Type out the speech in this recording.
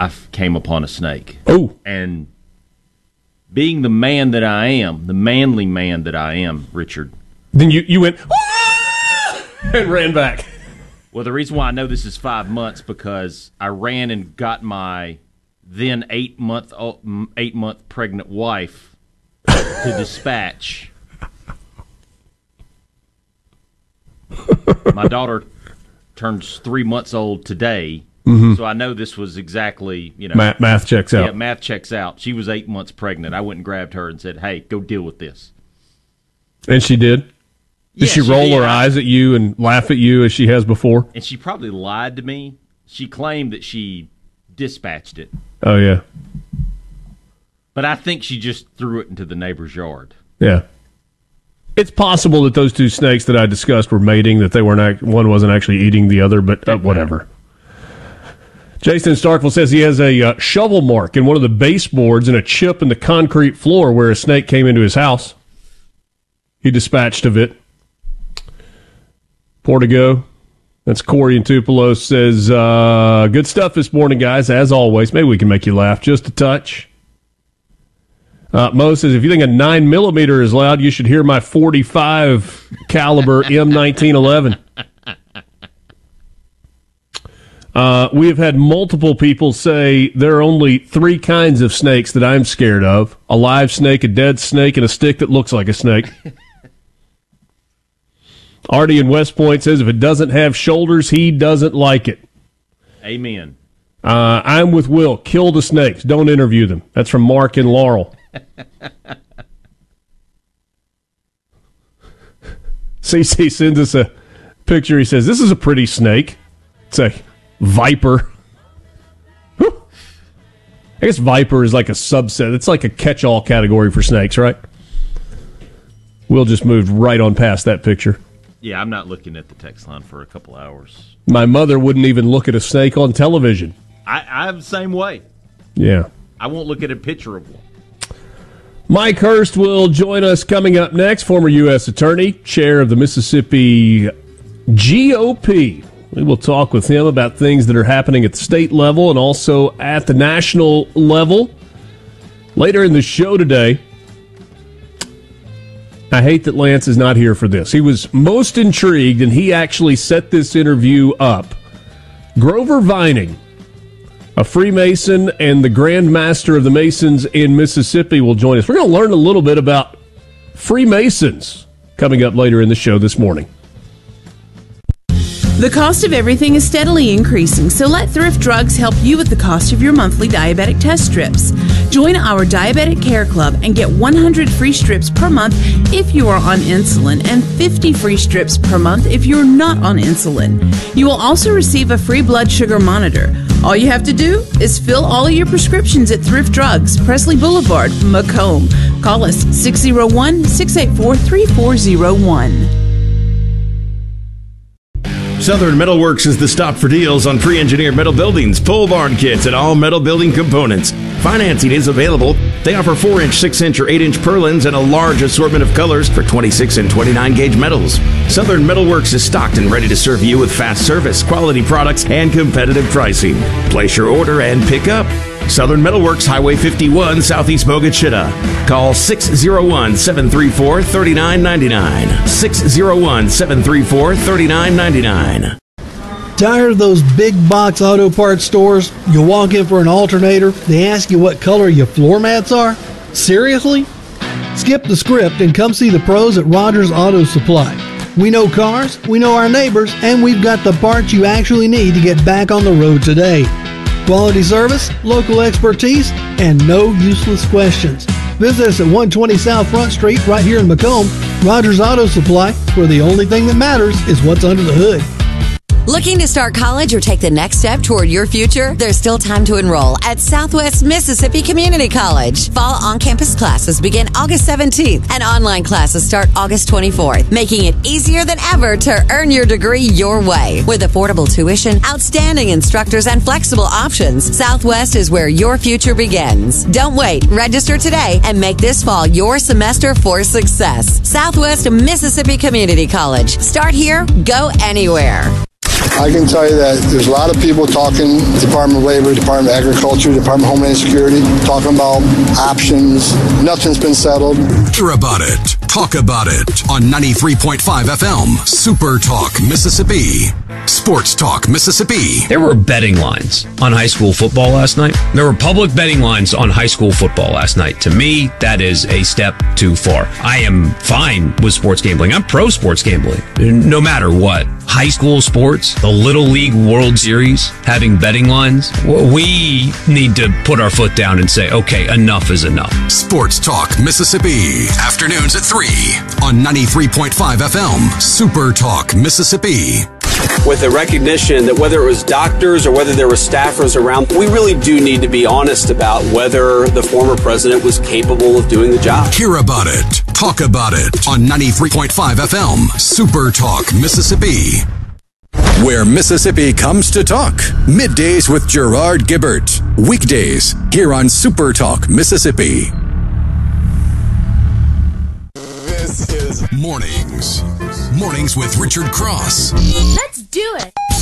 came upon a snake. Oh. And being the man that I am, the manly man that I am, Richard. Then you went, and ran back. Well, the reason why I know this is 5 months because I ran and got my then 8-month pregnant wife to dispatch. My daughter turns 3 months old today, so I know this was exactly, math checks out. Yeah, math checks out. She was 8 months pregnant. I went and grabbed her and said, "Hey, go deal with this." And she did. Did she roll her eyes at you and laugh at you as she has before? And she probably lied to me. She claimed that she dispatched it. Oh, yeah. But I think she just threw it into the neighbor's yard. Yeah. It's possible that those two snakes that I discussed were mating, that they weren't. One wasn't actually eating the other, but whatever. Jason Starkville says he has a shovel mark in one of the baseboards and a chip in the concrete floor where a snake came into his house. He dispatched of it. Portigo, that's Corey in Tupelo, says, good stuff this morning, guys, as always. Maybe we can make you laugh just a touch. Mo says, if you think a 9mm is loud, you should hear my .45 caliber M1911. We have had multiple people say there are only 3 kinds of snakes that I'm scared of: a live snake, a dead snake, and a stick that looks like a snake. Artie in West Point says if it doesn't have shoulders, he doesn't like it. Amen. I'm with Will. Kill the snakes. Don't interview them. That's from Mark in Laurel. CC sends us a picture. He says, this is a pretty snake. It's a viper. Whew. I guess viper is like a subset. It's like a catch-all category for snakes, right? Will just moved right on past that picture. Yeah, I'm not looking at the text line for a couple hours. My mother wouldn't even look at a snake on television. I'm the same way. Yeah. I won't look at a picture of one. Mike Hurst will join us coming up next, former U.S. Attorney, chair of the Mississippi GOP. We will talk with him about things that are happening at the state level and also at the national level. Later in the show today, I hate that Lance is not here for this. He was most intrigued, and he actually set this interview up. Grover Vining, a Freemason and the Grand Master of the Masons in Mississippi, will join us. We're going to learn a little bit about Freemasons coming up later in the show this morning. The cost of everything is steadily increasing, so let Thrift Drugs help you with the cost of your monthly diabetic test strips. Join our Diabetic Care Club and get 100 free strips per month if you are on insulin and 50 free strips per month if you're not on insulin. You will also receive a free blood sugar monitor. All you have to do is fill all of your prescriptions at Thrift Drugs, Presley Boulevard, Macomb. Call us 601-684-3401. Southern Metalworks is the stop for deals on pre-engineered metal buildings, pole barn kits, and all metal building components. Financing is available. They offer 4-inch, 6-inch, or 8-inch purlins and a large assortment of colors for 26 and 29-gauge metals. Southern Metalworks is stocked and ready to serve you with fast service, quality products, and competitive pricing. Place your order and pick up. Southern Metalworks, Highway 51, Southeast Bogachita. Call 601-734-3999. 601-734-3999. Tired of those big box auto parts stores? You walk in for an alternator, they ask you what color your floor mats are? Seriously? Skip the script and come see the pros at Rogers Auto Supply. We know cars, we know our neighbors, and we've got the parts you actually need to get back on the road today. Quality service, local expertise, and no useless questions. Visit us at 120 South Front Street right here in Macomb. Rogers Auto Supply, where the only thing that matters is what's under the hood. Looking to start college or take the next step toward your future? There's still time to enroll at Southwest Mississippi Community College. Fall on-campus classes begin August 17th and online classes start August 24th, making it easier than ever to earn your degree your way. With affordable tuition, outstanding instructors, and flexible options, Southwest is where your future begins. Don't wait. Register today and make this fall your semester for success. Southwest Mississippi Community College. Start here, go anywhere. I can tell you that there's a lot of people talking, Department of Labor, Department of Agriculture, Department of Homeland Security, talking about options. Nothing's been settled. Hear about it. Talk about it on 93.5 FM, Super Talk, Mississippi. Sports Talk, Mississippi. There were betting lines on high school football last night. There were public betting lines on high school football last night. To me, that is a step too far. I am fine with sports gambling. I'm pro sports gambling, no matter what. High school sports, the Little League World Series, having betting lines, we need to put our foot down and say, okay, enough is enough. Sports Talk, Mississippi. Afternoons at 3 on 93.5 FM, Super Talk, Mississippi. With the recognition that whether it was doctors or whether there were staffers around, we really do need to be honest about whether the former president was capable of doing the job. Hear about it. Talk about it on 93.5 FM, Super Talk, Mississippi. Where Mississippi comes to talk. Middays with Gerard Gibbert. Weekdays here on Super Talk, Mississippi. This is Mornings with Richard Cross. Let's do it.